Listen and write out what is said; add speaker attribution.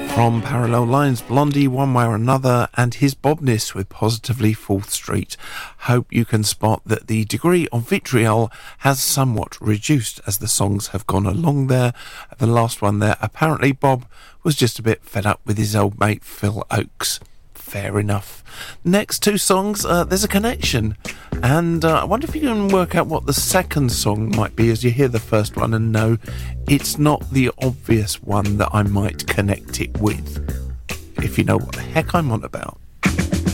Speaker 1: From Parallel Lines, Blondie, One Way or Another, and his Bobness with Positively 4th Street. Hope you can spot that the degree of vitriol has somewhat reduced as the songs have gone along there. The last one there, apparently Bob was just a bit fed up with his old mate Phil Oakes. Fair enough. Next two songs, there's a connection, and I wonder if you can work out what the second song might be as you hear the first one, and no, it's not the obvious one that I might connect it with, if you know what the heck I'm on about.